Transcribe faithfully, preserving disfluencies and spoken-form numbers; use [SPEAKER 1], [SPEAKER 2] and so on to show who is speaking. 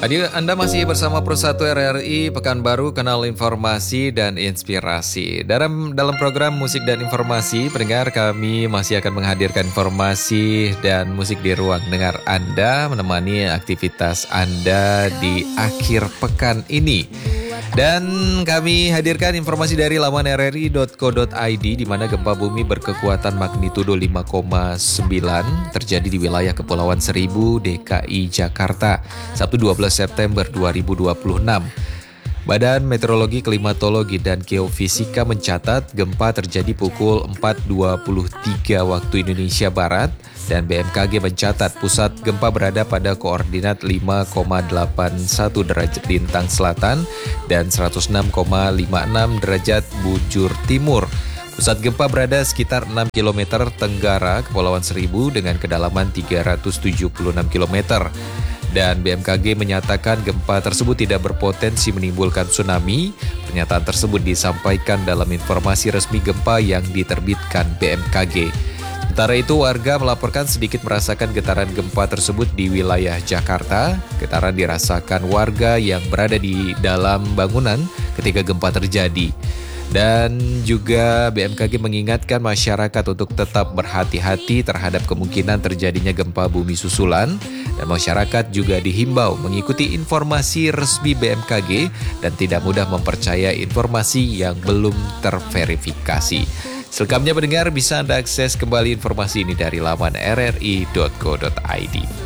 [SPEAKER 1] Hadir Anda masih bersama Persatu R R I Pekanbaru, Kanal Informasi dan Inspirasi. Dalam dalam program Musik dan Informasi, pendengar, kami masih akan menghadirkan informasi dan musik di ruang dengar Anda, menemani aktivitas Anda di akhir pekan ini. Dan kami hadirkan informasi dari laman r r i dot co dot i d, di mana gempa bumi berkekuatan magnitudo lima koma sembilan terjadi di wilayah Kepulauan Seribu, D K I Jakarta, Sabtu dua belas September dua ribu dua puluh enam. Badan Meteorologi, Klimatologi, dan Geofisika mencatat gempa terjadi pukul empat dua puluh tiga waktu Indonesia Barat, dan B M K G mencatat pusat gempa berada pada koordinat lima koma delapan satu derajat lintang selatan dan seratus enam koma lima enam derajat bujur timur. Pusat gempa berada sekitar enam kilometer tenggara Kepulauan Seribu dengan kedalaman tiga ratus tujuh puluh enam kilometer. Dan B M K G menyatakan gempa tersebut tidak berpotensi menimbulkan tsunami. Pernyataan tersebut disampaikan dalam informasi resmi gempa yang diterbitkan B M K G. Sementara itu, warga melaporkan sedikit merasakan getaran gempa tersebut di wilayah Jakarta. Getaran dirasakan warga yang berada di dalam bangunan ketika gempa terjadi. Dan juga B M K G mengingatkan masyarakat untuk tetap berhati-hati terhadap kemungkinan terjadinya gempa bumi susulan. Dan masyarakat juga dihimbau mengikuti informasi resmi B M K G dan tidak mudah mempercaya informasi yang belum terverifikasi. Selengkapnya pendengar, bisa Anda akses kembali informasi ini dari laman r r i dot co dot i d.